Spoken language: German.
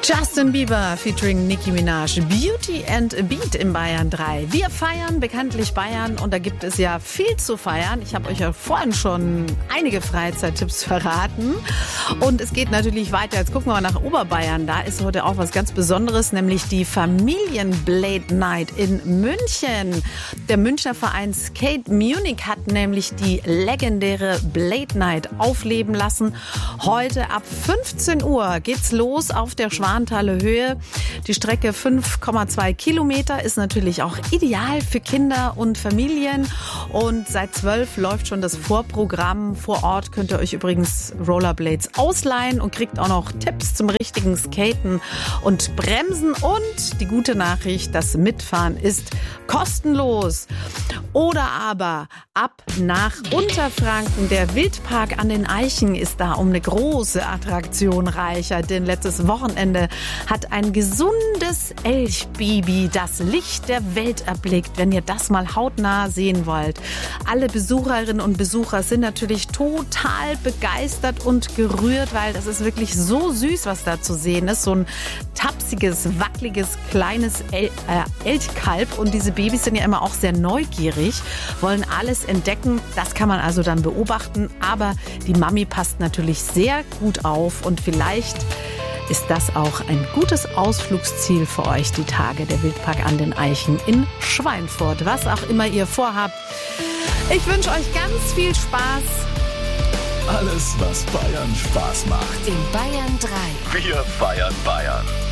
Justin Bieber featuring Nicki Minaj, Beauty and a Beat im Bayern 3. Wir feiern bekanntlich Bayern und da gibt es ja viel zu feiern. Ich habe euch ja vorhin schon einige Freizeittipps verraten und es geht natürlich weiter. Jetzt gucken wir mal nach Oberbayern. Da ist heute auch was ganz Besonderes, nämlich die Familien-Blade Night in München. Der Münchner Verein Skate Munich hat nämlich die legendäre Blade Night aufleben lassen. Heute ab 15 Uhr geht's los auf der Schwanthaler Höhe. Die Strecke 5,2 Kilometer ist natürlich auch ideal für Kinder und Familien. Und seit 12 läuft schon das Vorprogramm. Vor Ort könnt ihr euch übrigens Rollerblades ausleihen und kriegt auch noch Tipps zum richtigen Skaten und Bremsen. Und die gute Nachricht, das Mitfahren ist kostenlos. Oder aber ab nach Unterfranken. Der Wildpark an den Eichen ist da um eine große Attraktion reicher, denn letztes Wochenende hat ein gesundes Elchbaby das Licht der Welt erblickt, wenn ihr das mal hautnah sehen wollt. Alle Besucherinnen und Besucher sind natürlich total begeistert und gerührt, weil das ist wirklich so süß, was da zu sehen ist. So ein tapsiges, wackeliges, kleines Elchkalb. Und diese Babys sind ja immer auch sehr neugierig, wollen alles entdecken. Das kann man also dann beobachten. Aber die Mami passt natürlich sehr gut auf und vielleicht ist das auch ein gutes Ausflugsziel für euch, die Tage der Wildpark an den Eichen in Schweinfurt. Was auch immer ihr vorhabt. Ich wünsche euch ganz viel Spaß. Alles, was Bayern Spaß macht. In Bayern 3. Wir feiern Bayern.